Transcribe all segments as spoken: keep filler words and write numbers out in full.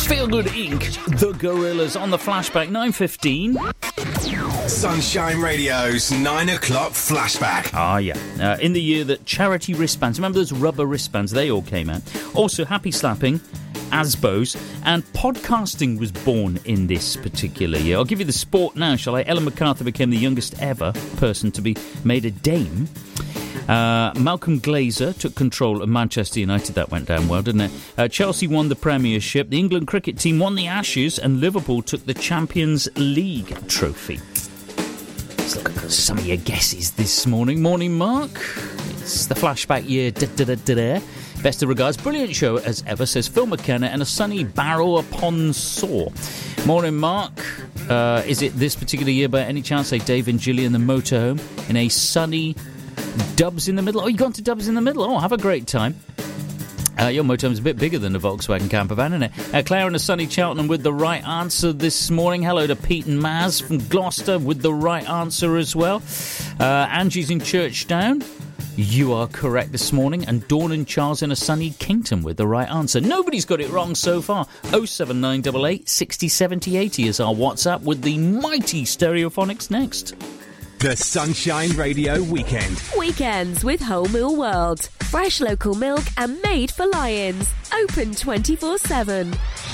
Feel Good Incorporated, The Gorillas on the Flashback, nine fifteen. Sunshine Radio's nine o'clock flashback. Ah, yeah. Uh, in the year that charity wristbands, remember those rubber wristbands? They all came out. Also, Happy Slapping, Asbos, and podcasting was born in this particular year. I'll give you the sport now, shall I? Ellen MacArthur became the youngest ever person to be made a dame. Uh, Malcolm Glazer took control of Manchester United. That went down well, didn't it? Uh, Chelsea won the Premiership. The England cricket team won the Ashes, and Liverpool took the Champions League trophy. Let's look at some of your guesses this morning. Morning, Mark. It's the flashback year. Da, da, da, da, da. Best of regards. Brilliant show as ever, says Phil McKenna, and a sunny Barrow upon Soar. Morning, Mark. Uh, is it this particular year by any chance? Say Dave and Gillian, the motorhome, in a sunny Dubs in the middle. Oh, you've gone to Dubs in the middle. Oh, have a great time. Uh, your motorhome's a bit bigger than a Volkswagen camper van, isn't it? Uh, Claire and a sunny Cheltenham with the right answer this morning. Hello to Pete and Maz from Gloucester with the right answer as well. Uh, Angie's in Churchdown. You are correct this morning. And Dawn and Charles in a sunny Kington with the right answer. Nobody's got it wrong so far. oh seven nine eight eight, six oh, seven oh, eighty is our WhatsApp with the mighty Stereophonics next. The Sunshine Radio Weekend. Weekends with Whole Mill World. Fresh local milk and made for lions. Open twenty-four seven.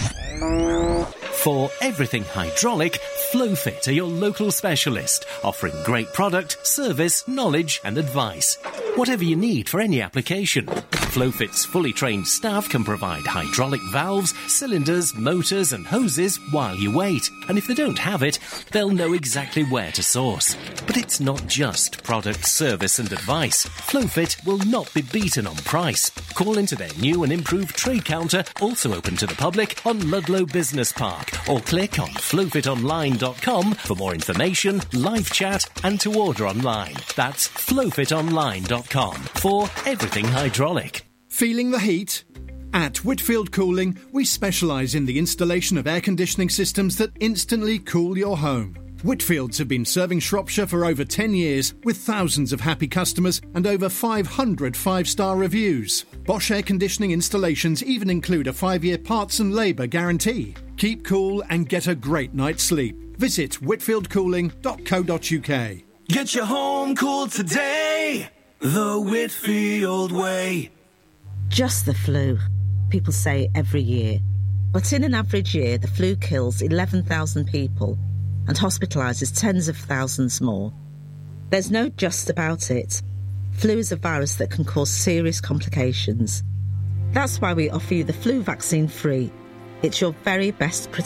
For everything hydraulic, Flowfit are your local specialist, offering great product, service, knowledge and advice. Whatever you need for any application. Flowfit's fully trained staff can provide hydraulic valves, cylinders, motors and hoses while you wait. And if they don't have it, they'll know exactly where to source. But it's not just product, service and advice. Flowfit will not be beaten on price. Call into their new and improved trade counter, also open to the public, on Ludlow Business Park, or click on flowfit online dot com for more information, live chat and to order online. That's flowfit online dot com for everything hydraulic. Feeling the heat? At Whitfield Cooling, we specialise in the installation of air conditioning systems that instantly cool your home. Whitfields have been serving Shropshire for over ten years with thousands of happy customers and over five hundred five-star reviews. Bosch air conditioning installations even include a five-year parts and labour guarantee. Keep cool and get a great night's sleep. Visit whitfield cooling dot co dot uk. Get your home cooled today, the Whitfield way. Just the flu, people say every year. But in an average year, the flu kills eleven thousand people and hospitalises tens of thousands more. There's no just about it. Flu is a virus that can cause serious complications. That's why we offer you the flu vaccine free. It's your very best protection.